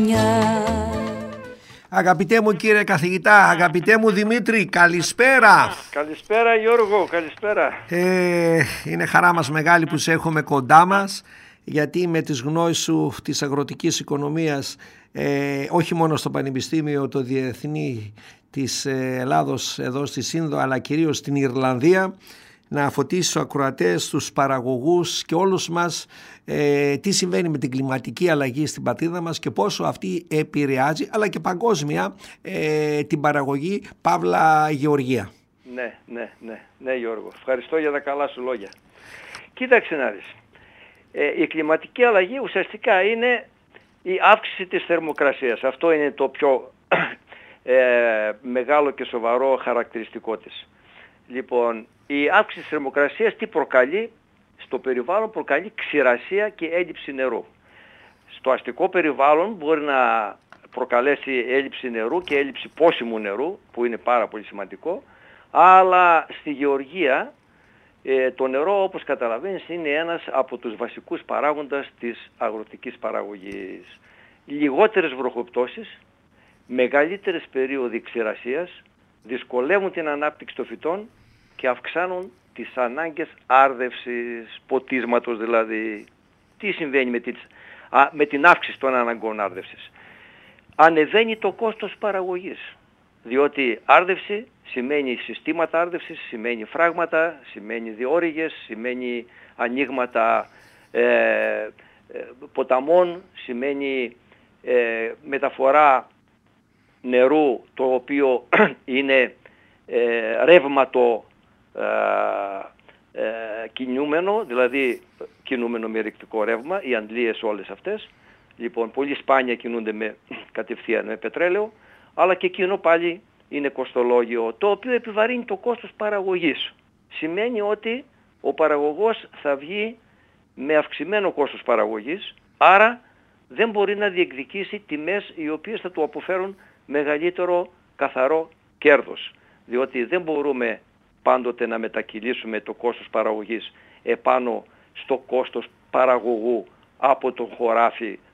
Αγαπητέ μου κύριε καθηγητά, αγαπητέ μου Δημήτρη, καλησπέρα. Καλησπέρα Γιώργο, καλησπέρα. Είναι χαρά μας μεγάλη που σε έχουμε κοντά μας, γιατί με τις γνώσεις σου της αγροτικής οικονομίας, όχι μόνο στο Πανεπιστήμιο το Διεθνή της Ελλάδος εδώ στη Σύνδο, αλλά κυρίως στην Ιρλανδία, να φωτίσεις τους ακροατές, τους παραγωγούς και όλους μας τι συμβαίνει με την κλιματική αλλαγή στην πατρίδα μας και πόσο αυτή επηρεάζει, αλλά και παγκόσμια, την παραγωγή παύλα γεωργία. Ναι Γιώργο, ευχαριστώ για τα καλά σου λόγια. Κοίταξε να δεις, η κλιματική αλλαγή ουσιαστικά είναι η αύξηση της θερμοκρασίας. Αυτό είναι το πιο μεγάλο και σοβαρό χαρακτηριστικό της. Λοιπόν, η αύξηση της θερμοκρασίας τι προκαλεί? Στο περιβάλλον προκαλεί ξηρασία και έλλειψη νερού. Στο αστικό περιβάλλον μπορεί να προκαλέσει έλλειψη νερού και έλλειψη πόσιμου νερού, που είναι πάρα πολύ σημαντικό, αλλά στη γεωργία το νερό, όπως καταλαβαίνεις, είναι ένας από τους βασικούς παράγοντες της αγροτικής παραγωγής. Λιγότερες βροχοπτώσεις, μεγαλύτερες περίοδοι ξηρασίας δυσκολεύουν την ανάπτυξη των φυτών και αυξάνουν τις ανάγκες άρδευσης, ποτίσματος δηλαδή. Τι συμβαίνει με την αύξηση των αναγκών άρδευσης? Ανεβαίνει το κόστος παραγωγής, διότι άρδευση σημαίνει συστήματα άρδευσης, σημαίνει φράγματα, σημαίνει διόρυγες, σημαίνει ανοίγματα ποταμών, σημαίνει μεταφορά νερού το οποίο είναι ρεύματο κινούμενο, δηλαδή κινούμενο με ρηκτικό ρεύμα, οι αντλίες όλες αυτές. Λοιπόν, πολύ σπάνια κινούνται κατευθείαν με πετρέλαιο, αλλά και εκείνο πάλι είναι κοστολόγιο, το οποίο επιβαρύνει το κόστος παραγωγής. Σημαίνει ότι ο παραγωγός θα βγει με αυξημένο κόστος παραγωγής, άρα δεν μπορεί να διεκδικήσει τιμές οι οποίες θα του αποφέρουν μεγαλύτερο καθαρό κέρδος. Διότι δεν μπορούμε πάντοτε να μετακυλήσουμε το κόστος παραγωγής επάνω στο κόστος παραγωγού από το χωράφι